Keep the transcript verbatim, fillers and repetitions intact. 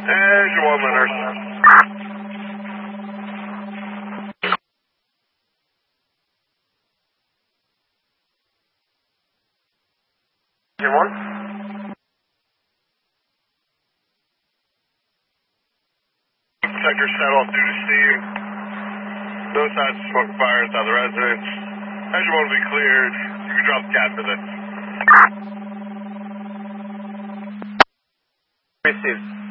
Engine one, Lenners. Engine one. Sector settle due to steam. No signs of smoke and fire inside the residence. Engine one will be cleared. You can drop the cat for this. Received.